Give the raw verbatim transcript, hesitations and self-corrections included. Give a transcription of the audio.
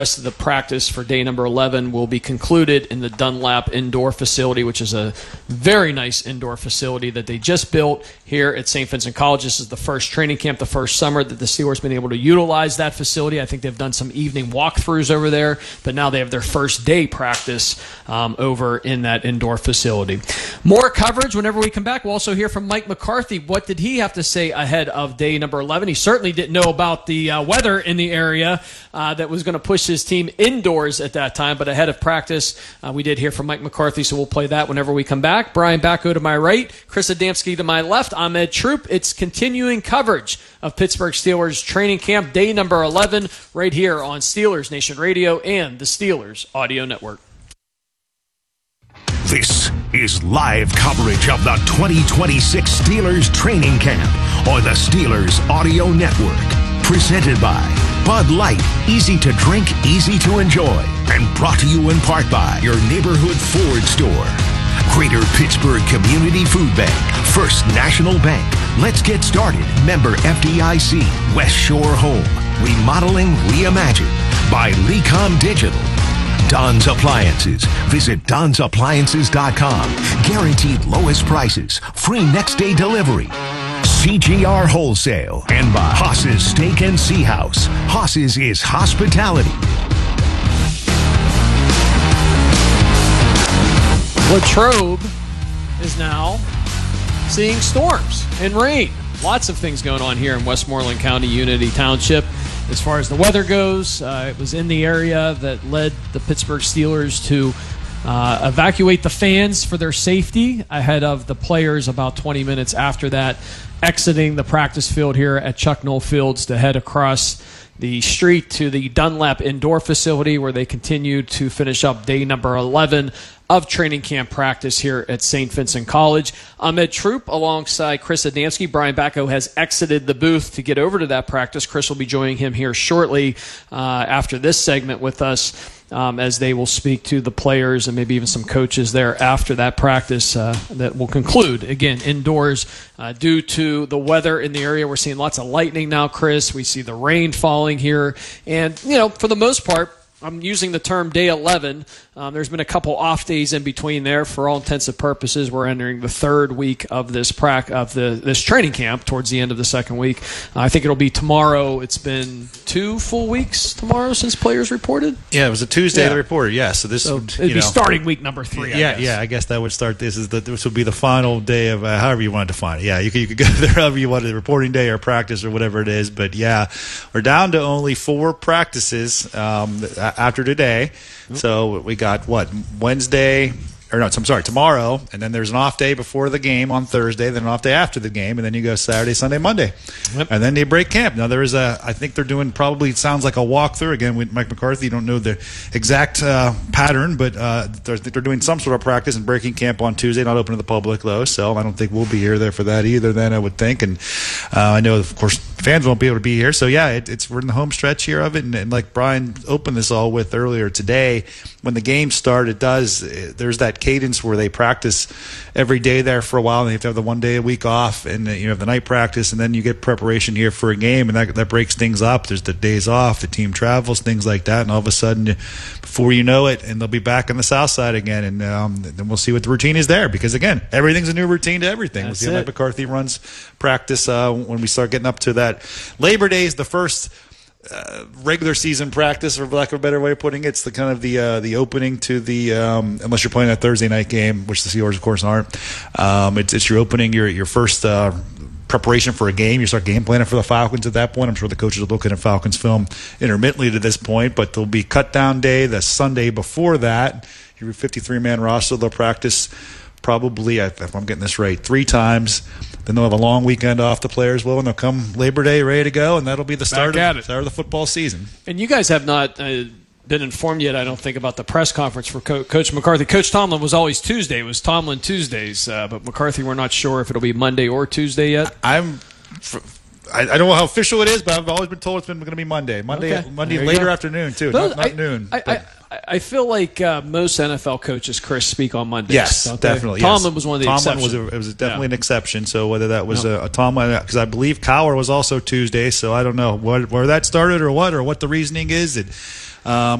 rest of the practice for day number eleven will be concluded in the Dunlap Indoor Facility, which is a very nice indoor facility that they just built here at Saint Vincent College. This is the first training camp, the first summer that the Steelers have been able to utilize that facility. I think they've done some evening walkthroughs over there, but now they have their first day practice um, over in that indoor facility. More coverage whenever we come back. We'll also hear from Mike McCarthy. What did he have to say ahead of day number eleven? He certainly didn't know about the uh, weather in the area uh, that was going to push his team indoors at that time, but ahead of practice, uh, we did hear from Mike McCarthy, so we'll play that whenever we come back. Brian Backo to my right, Chris Adamski to my left. I'm Ed Troop. It's continuing coverage of Pittsburgh Steelers training camp, day number eleven, right here on Steelers Nation Radio and the Steelers Audio Network. This is live coverage of the twenty twenty-six Steelers training camp on the Steelers Audio Network. Presented by Bud Light, easy to drink, easy to enjoy. And brought to you in part by your neighborhood Ford store. Greater Pittsburgh Community Food Bank, First National Bank. Let's get started. Member F D I C, West Shore Home. Remodeling Reimagined by Lecom Digital. Don's Appliances. Visit Don's Appliances dot com. Guaranteed lowest prices. Free next day delivery. C G R Wholesale. And by Haas's Steak and Sea House. Haas's is hospitality. Latrobe is now seeing storms and rain. Lots of things going on here in Westmoreland County, Unity Township. As far as the weather goes, uh, it was in the area that led the Pittsburgh Steelers to uh, evacuate the fans for their safety ahead of the players about twenty minutes after that, exiting the practice field here at Chuck Noll Fields to head across the street to the Dunlap Indoor Facility, where they continue to finish up day number eleven of training camp practice here at Saint Vincent College. I'm Ed Troop alongside Chris Adamski. Brian Backo has exited the booth to get over to that practice. Chris will be joining him here shortly uh, after this segment with us um, as they will speak to the players and maybe even some coaches there after that practice uh, that will conclude, again, indoors uh, due to the weather in the area. We're seeing lots of lightning now, Chris. We see the rain falling here. And, you know, for the most part, I'm using the term day eleven. Um, there's been a couple off days in between there. For all intents and purposes, we're entering the third week of this prac of the this training camp towards the end of the second week. Uh, I think it'll be tomorrow. It's been two full weeks tomorrow since players reported. Yeah, it was a Tuesday yeah. they reported. Yeah, so this so would, it'd you be know, starting week number three. I yeah, guess. yeah. I guess that would start. This is the this would be the final day of uh, however you want to define it. Yeah, you could you could go there however you want, the reporting day or practice or whatever it is. But yeah, we're down to only four practices um, after today. So we got what Wednesday, or no, I'm sorry, tomorrow, and then there's an off day before the game on Thursday, then an off day after the game, and then you go Saturday, Sunday, Monday, yep. And then they break camp. Now there is a, I think they're doing probably it sounds like a walkthrough again with Mike McCarthy. You don't know the exact uh, pattern, but uh, they're, they're doing some sort of practice and breaking camp on Tuesday, not open to the public though. So I don't think we'll be here there for that either. Then I would think, and uh, I know of course fans won't be able to be here. So yeah, it, it's we're in the home stretch here of it, and, and like Brian opened this all with earlier today, when the game started, it does there's that cadence where they practice every day there for a while, and they have to have the one day a week off, and you have the night practice, and then you get preparation here for a game, and that that breaks things up. There's the days off, the team travels, things like that, and all of a sudden, before you know it, and they'll be back on the south side again, and um, then we'll see what the routine is there, because again, everything's a new routine to everything. That's we'll see how Mike McCarthy runs practice uh, when we start getting up to that. Labor Day is the first Uh, regular season practice, for lack of a better way of putting it. It's the kind of the uh, the opening to the um, unless you're playing a Thursday night game, which the Steelers of course aren't. Um, it's, it's your opening, your your first uh, preparation for a game. You start game planning for the Falcons at that point. I'm sure the coaches are looking at Falcons film intermittently to this point, but there'll be cut down day the Sunday before that. Your fifty-three man roster, they'll practice probably, if I'm getting this right, three times. Then they'll have a long weekend off, the players will, and they'll come Labor Day ready to go, and that'll be the start, of, start of the football season. And you guys have not uh, been informed yet, I don't think, about the press conference for Co- Coach McCarthy. Coach Tomlin was always Tuesday. It was Tomlin Tuesdays, uh, but McCarthy, we're not sure if it'll be Monday or Tuesday yet. I'm... I, I don't know how official it is, but I've always been told it's been going to be Monday. Monday, okay. Monday later go. afternoon, too, Those, not, not I, noon. I, I, I feel like uh, most N F L coaches, Chris, speak on Mondays. Yes, definitely. Tomlin yes. was one of the Tomlin exceptions. was a, it was definitely yeah. an exception. So whether that was no. a, a Tomlin, because I believe Cowher was also Tuesday, so I don't know what, where that started or what or what the reasoning is. It, Um,